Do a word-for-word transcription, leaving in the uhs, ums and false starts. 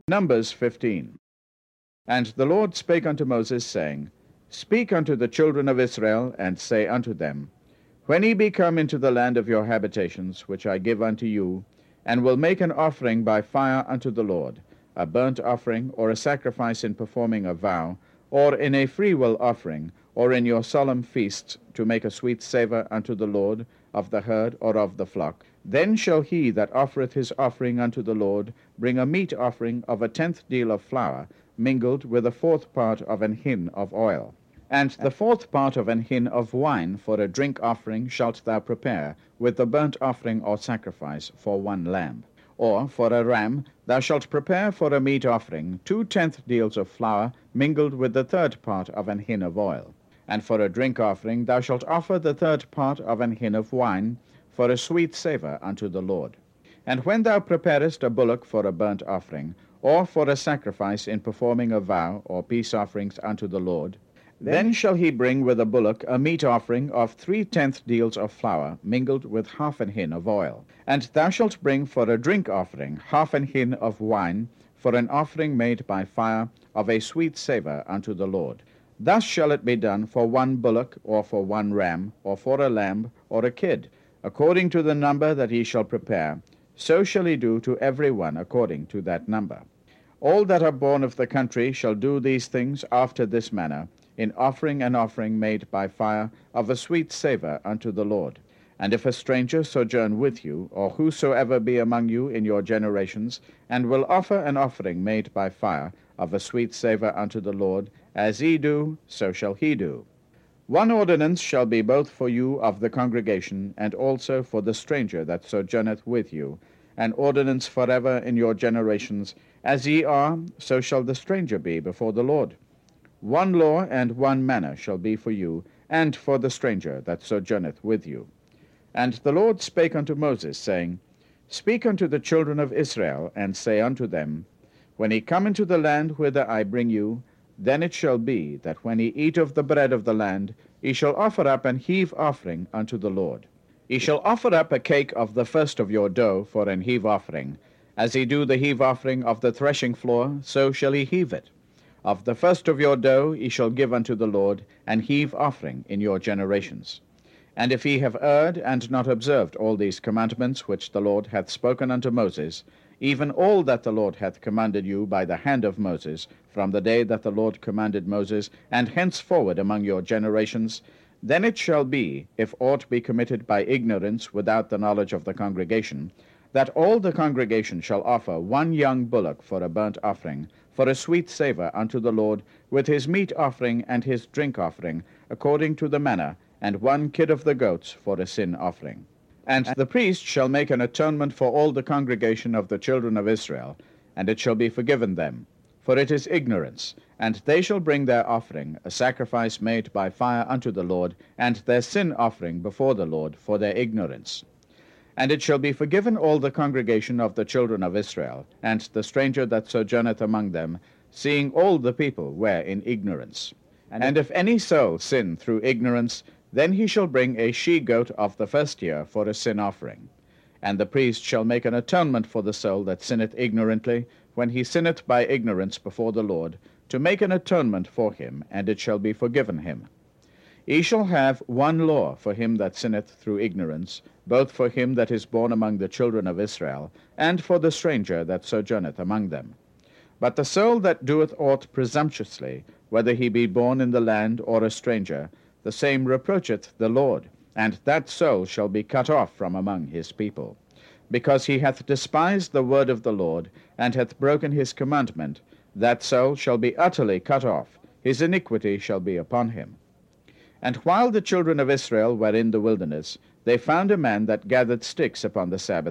Numbers fifteen. And the Lord spake unto Moses, saying, Speak unto the children of Israel, and say unto them, When ye be come into the land of your habitations, which I give unto you, and will make an offering by fire unto the Lord, a burnt offering, or a sacrifice in performing a vow, or in a freewill offering, or in your solemn feasts, to make a sweet savour unto the Lord, of the herd or of the flock, then shall he that offereth his offering unto the Lord bring a meat offering of a tenth deal of flour, mingled with a fourth part of an hin of oil. And the fourth part of an hin of wine for a drink offering shalt thou prepare, with the burnt offering or sacrifice for one lamb. Or for a ram thou shalt prepare for a meat offering two tenth deals of flour, mingled with the third part of an hin of oil. And for a drink offering thou shalt offer the third part of an hin of wine, for a sweet savour unto the Lord. And when thou preparest a bullock for a burnt offering, or for a sacrifice in performing a vow, or peace offerings unto the Lord, then shall he bring with a bullock a meat offering of three tenth deals of flour, mingled with half an hin of oil. And thou shalt bring for a drink offering half an hin of wine, for an offering made by fire of a sweet savour unto the Lord. Thus shall it be done for one bullock, or for one ram, or for a lamb, or a kid, according to the number that he shall prepare. So shall he do to every one according to that number. All that are born of the country shall do these things after this manner, in offering an offering made by fire of a sweet savour unto the Lord. And if a stranger sojourn with you, or whosoever be among you in your generations, and will offer an offering made by fire of a sweet savour unto the Lord, as ye do, so shall he do. One ordinance shall be both for you of the congregation, and also for the stranger that sojourneth with you, an ordinance forever in your generations. As ye are, so shall the stranger be before the Lord. One law and one manner shall be for you, and for the stranger that sojourneth with you. And the Lord spake unto Moses, saying, Speak unto the children of Israel, and say unto them, When ye come into the land whither I bring you, then it shall be that when ye eat of the bread of the land, ye shall offer up an heave offering unto the Lord. Ye shall offer up a cake of the first of your dough for an heave offering. As ye do the heave offering of the threshing floor, so shall ye heave it. Of the first of your dough ye shall give unto the Lord an heave offering in your generations. And if ye have erred, and not observed all these commandments which the Lord hath spoken unto Moses, even all that the Lord hath commanded you by the hand of Moses, from the day that the Lord commanded Moses, and henceforward among your generations, then it shall be, if aught be committed by ignorance without the knowledge of the congregation, that all the congregation shall offer one young bullock for a burnt offering, for a sweet savour unto the Lord, with his meat offering and his drink offering, according to the manner, and one kid of the goats for a sin offering. And the priest shall make an atonement for all the congregation of the children of Israel, and it shall be forgiven them, for it is ignorance. And they shall bring their offering, a sacrifice made by fire unto the Lord, and their sin offering before the Lord, for their ignorance. And it shall be forgiven all the congregation of the children of Israel, and the stranger that sojourneth among them, seeing all the people were in ignorance. And, and if any soul sin through ignorance, then he shall bring a she-goat of the first year for a sin offering. And the priest shall make an atonement for the soul that sinneth ignorantly, when he sinneth by ignorance before the Lord, to make an atonement for him, and it shall be forgiven him. Ye shall have one law for him that sinneth through ignorance, both for him that is born among the children of Israel, and for the stranger that sojourneth among them. But the soul that doeth aught presumptuously, whether he be born in the land or a stranger, the same reproacheth the Lord, and that soul shall be cut off from among his people. Because he hath despised the word of the Lord, and hath broken his commandment, that soul shall be utterly cut off, his iniquity shall be upon him. And while the children of Israel were in the wilderness, they found a man that gathered sticks upon the Sabbath